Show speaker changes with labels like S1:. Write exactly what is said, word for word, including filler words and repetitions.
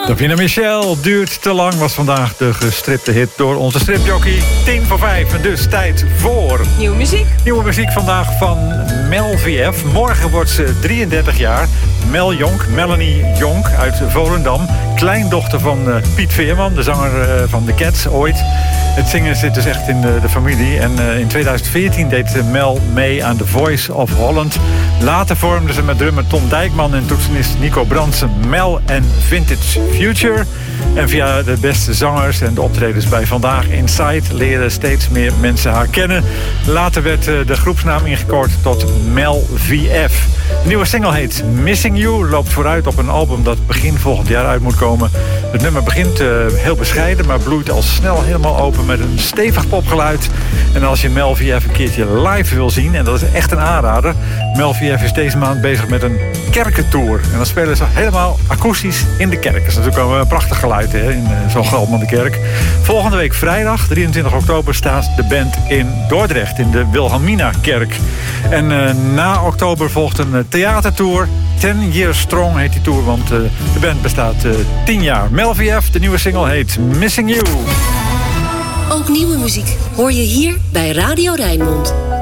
S1: Davina Michel, duurt te lang, was vandaag de gestripte hit door onze stripjockey. Tien voor vijf en dus tijd voor...
S2: Nieuwe muziek.
S1: Nieuwe muziek vandaag van Mel V F. Morgen wordt ze drieëndertig jaar. Mel Jonk, Melanie Jonk uit Volendam. Kleindochter van uh, Piet Veerman, de zanger uh, van The Cats ooit. Het zingen zit dus echt in de, de familie. En uh, in tweeduizend veertien deed uh, Mel mee aan The Voice of Holland. Later vormden ze met drummer Tom Dijkman en toetsenist Nico Brandsen Mel en Vintage Future. En via de beste zangers en de optredens bij Vandaag Inside leren steeds meer mensen haar kennen. Later werd uh, de groepsnaam ingekort tot Mel V F. De nieuwe single heet Missing You, loopt vooruit op een album dat begin volgend jaar uit moet komen. Het nummer begint uh, heel bescheiden, maar bloeit al snel helemaal open met een stevig popgeluid. En als je Mel V F een keertje live wil zien, en dat is echt een aanrader, Mel V F is deze maand bezig met een kerkentour. En dan spelen ze helemaal akoestisch in de kerk. Dat is natuurlijk wel een prachtig geluid hè, in uh, zo'n galmende kerk. Volgende week vrijdag, drieëntwintig oktober, staat de band in Dordrecht in de Wilhelmina-kerk. En uh, na oktober volgt een uh, theatertour. Ten Years Strong heet die tour, want uh, de band bestaat uh, tien jaar. Mel V F, de nieuwe single heet Missing You.
S3: Ook nieuwe muziek hoor je hier bij Radio Rijnmond.